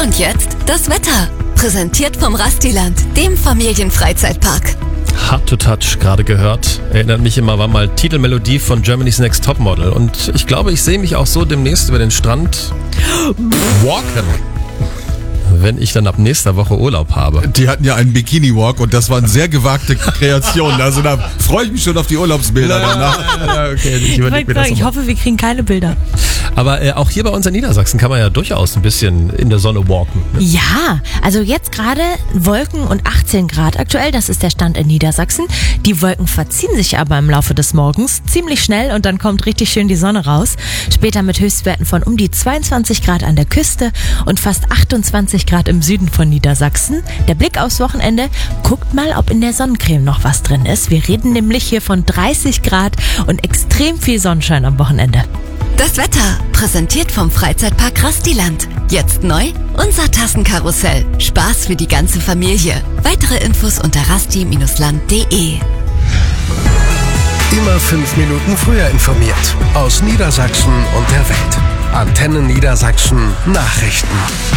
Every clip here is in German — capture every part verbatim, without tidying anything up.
Und jetzt das Wetter. Präsentiert vom Rastiland, dem Familienfreizeitpark. Hard to Touch, gerade gehört. Erinnert mich immer, war mal Titelmelodie von Germany's Next Topmodel. Und ich glaube, ich sehe mich auch so demnächst über den Strand walken, wenn ich dann ab nächster Woche Urlaub habe. Die hatten ja einen Bikini-Walk und das waren sehr gewagte Kreationen. Also da freue ich mich schon auf die Urlaubsbilder danach. Okay, ich, ich, wollte sagen, ich hoffe, wir kriegen keine Bilder. Aber äh, auch hier bei uns in Niedersachsen kann man ja durchaus ein bisschen in der Sonne walken. Ne? Ja, also jetzt gerade Wolken und achtzehn Grad aktuell, das ist der Stand in Niedersachsen. Die Wolken verziehen sich aber im Laufe des Morgens ziemlich schnell und dann kommt richtig schön die Sonne raus. Später mit Höchstwerten von um die zweiundzwanzig Grad an der Küste und fast achtundzwanzig Grad im Süden von Niedersachsen. Der Blick aufs Wochenende, guckt mal, ob in der Sonnencreme noch was drin ist. Wir reden nämlich hier von dreißig Grad und extrem viel Sonnenschein am Wochenende. Das Wetter, präsentiert vom Freizeitpark Rastiland. Jetzt neu, unser Tassenkarussell. Spaß für die ganze Familie. Weitere Infos unter rasti Bindestrich land punkt de. Immer fünf Minuten früher informiert. Aus Niedersachsen und der Welt. Antenne Niedersachsen Nachrichten.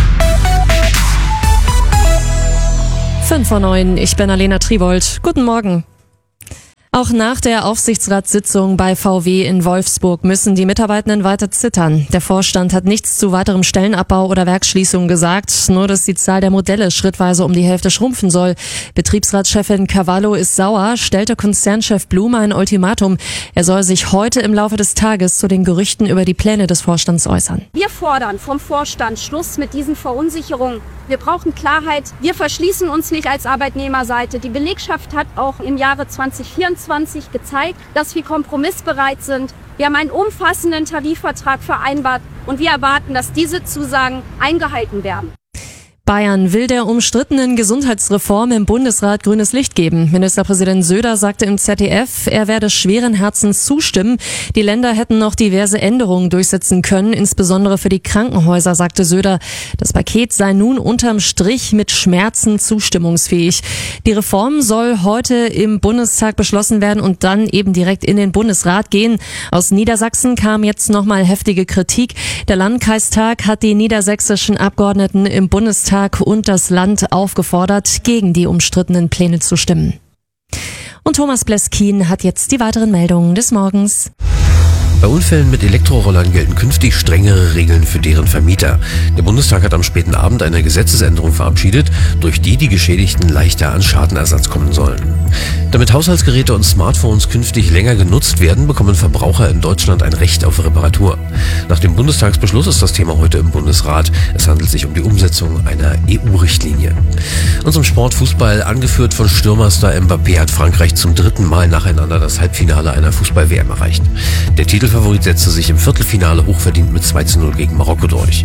fünf vor neun, ich bin Alena Tribold. Guten Morgen. Auch nach der Aufsichtsratssitzung bei V W in Wolfsburg müssen die Mitarbeitenden weiter zittern. Der Vorstand hat nichts zu weiterem Stellenabbau oder Werksschließung gesagt, nur dass die Zahl der Modelle schrittweise um die Hälfte schrumpfen soll. Betriebsratschefin Cavallo ist sauer, stellte Konzernchef Blume ein Ultimatum. Er soll sich heute im Laufe des Tages zu den Gerüchten über die Pläne des Vorstands äußern. Wir fordern vom Vorstand Schluss mit diesen Verunsicherungen. Wir brauchen Klarheit. Wir verschließen uns nicht als Arbeitnehmerseite. Die Belegschaft hat auch im Jahre zwanzig vierundzwanzig gezeigt, dass wir kompromissbereit sind. Wir haben einen umfassenden Tarifvertrag vereinbart und wir erwarten, dass diese Zusagen eingehalten werden. Bayern will der umstrittenen Gesundheitsreform im Bundesrat grünes Licht geben. Ministerpräsident Söder sagte im Z D F, er werde schweren Herzens zustimmen. Die Länder hätten noch diverse Änderungen durchsetzen können, insbesondere für die Krankenhäuser, sagte Söder. Das Paket sei nun unterm Strich mit Schmerzen zustimmungsfähig. Die Reform soll heute im Bundestag beschlossen werden und dann eben direkt in den Bundesrat gehen. Aus Niedersachsen kam jetzt nochmal heftige Kritik. Der Landkreistag hat die niedersächsischen Abgeordneten im Bundestag und das Land aufgefordert, gegen die umstrittenen Pläne zu stimmen. Und Thomas Bleskin hat jetzt die weiteren Meldungen des Morgens. Bei Unfällen mit Elektrorollern gelten künftig strengere Regeln für deren Vermieter. Der Bundestag hat am späten Abend eine Gesetzesänderung verabschiedet, durch die die Geschädigten leichter an Schadenersatz kommen sollen. Damit Haushaltsgeräte und Smartphones künftig länger genutzt werden, bekommen Verbraucher in Deutschland ein Recht auf Reparatur. Nach dem Bundestagsbeschluss ist das Thema heute im Bundesrat. Es handelt sich um die Umsetzung einer E U-Richtlinie. Und zum Sport Fußball, angeführt von Stürmerstar Mbappé, hat Frankreich zum dritten Mal nacheinander das Halbfinale einer Fußball-W M erreicht. Der Titelfavorit setzte sich im Viertelfinale hochverdient mit zwei zu null gegen Marokko durch.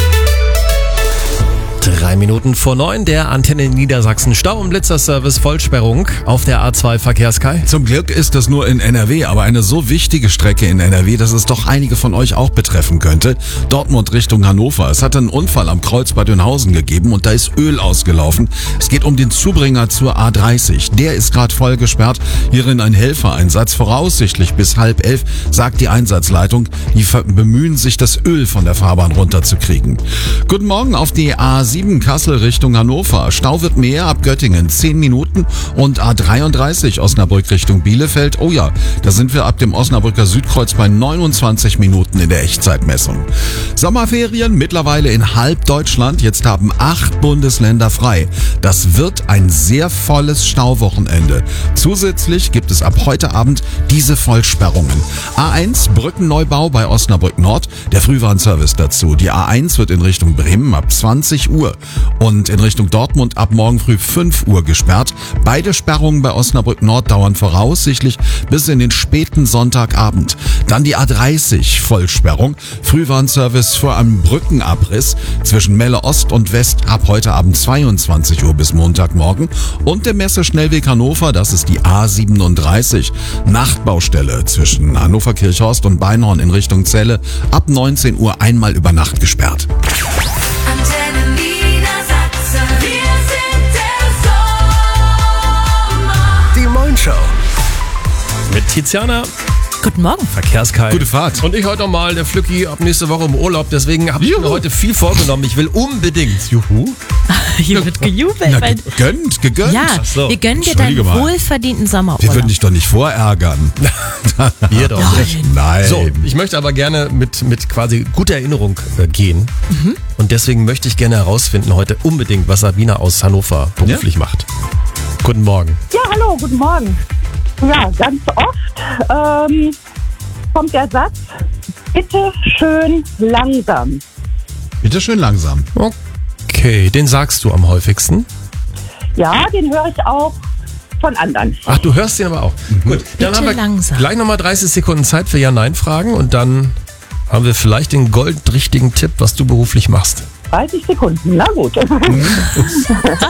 Drei Minuten vor neun, der Antenne Niedersachsen Stau- und Blitzerservice Vollsperrung auf der A zwei Verkehrskai. Zum Glück ist das nur in N R W, aber eine so wichtige Strecke in N R W, dass es doch einige von euch auch betreffen könnte. Dortmund Richtung Hannover. Es hat einen Unfall am Kreuz bei Dönhausen gegeben und da ist Öl ausgelaufen. Es geht um den Zubringer zur A dreißig. Der ist gerade voll gesperrt. Hierin ein Helfereinsatz. Voraussichtlich bis halb elf, sagt die Einsatzleitung. Die bemühen sich, das Öl von der Fahrbahn runterzukriegen. Guten Morgen auf die A sieben Kassel Richtung Hannover. Stau wird mehr ab Göttingen, zehn Minuten, und A dreiunddreißig Osnabrück Richtung Bielefeld. Oh ja, da sind wir ab dem Osnabrücker Südkreuz bei neunundzwanzig Minuten in der Echtzeitmessung. Sommerferien mittlerweile in halb Deutschland. Jetzt haben acht Bundesländer frei. Das wird ein sehr volles Stauwochenende. Zusätzlich gibt es ab heute Abend diese Vollsperrungen. A eins Brückenneubau bei Osnabrück Nord. Der Frühwarnservice dazu. Die A eins wird in Richtung Bremen ab zwanzig Uhr und in Richtung Dortmund ab morgen früh fünf Uhr gesperrt. Beide Sperrungen bei Osnabrück Nord dauern voraussichtlich bis in den späten Sonntagabend. Dann die A dreißig Vollsperrung. Frühwarnservice vor einem Brückenabriss zwischen Melle Ost und West ab heute Abend zweiundzwanzig Uhr bis Montagmorgen. Und der Messeschnellweg Hannover, das ist die A siebenunddreißig. Nachtbaustelle zwischen Hannover Kirchhorst und Beinhorn in Richtung Celle ab neunzehn Uhr einmal über Nacht gesperrt. Antenne Niedersachsen, wir sind der Sommer. Die Moin Show. Mit Tiziana Guten Morgen. Verkehrskalt. Gute Fahrt. Und ich heute nochmal, der Flücki, ab nächste Woche im Urlaub. Deswegen habe ich mir Juhu. heute viel vorgenommen. Ich will unbedingt, juhu, Hier wird gejubelt. Na, weil, gegönnt, gegönnt. ja, Ach so. wir gönnen dir deinen Entschuldige mal. wohlverdienten Wir Sommerurlaub. würden dich doch nicht vorärgern. ihr doch nicht. Nein. So, ich möchte aber gerne mit, mit quasi guter Erinnerung äh, gehen. Und deswegen möchte ich gerne herausfinden heute unbedingt, was Sabina aus Hannover beruflich macht. Guten Morgen. Ja, hallo, guten Morgen. Ja, ganz oft ähm, kommt der Satz, bitte schön langsam. Bitte schön langsam. Okay, den sagst du am häufigsten. Ja, den höre ich auch von anderen. Ach, du hörst den aber auch. Gut, dann Bitte haben wir langsam. gleich nochmal dreißig Sekunden Zeit für Ja-Nein-Fragen und dann haben wir vielleicht den goldrichtigen Tipp, was du beruflich machst. dreißig Sekunden, na gut.